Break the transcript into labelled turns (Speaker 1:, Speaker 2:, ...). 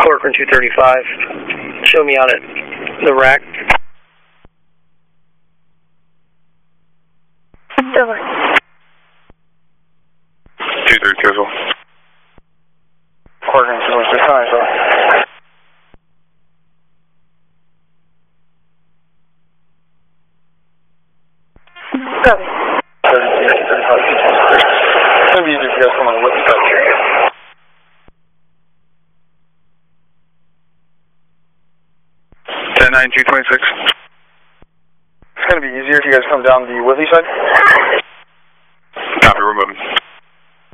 Speaker 1: Corcoran 235. Show me out at the rack.
Speaker 2: Over.
Speaker 3: 2-3 schedule.
Speaker 4: Corcoran 216, so.
Speaker 2: Copy.
Speaker 4: 32, 35, it's going to be easier if you guys come on the Whitley side.
Speaker 3: Ten 9 226.
Speaker 4: It's going to be easier if you guys come down the Whitley side.
Speaker 3: Copy, we're moving.